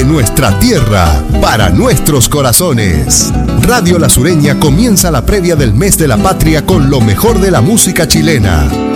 nuestra tierra, para nuestros corazones. Radio La Sureña comienza la previa del mes de la patria con lo mejor de la música chilena.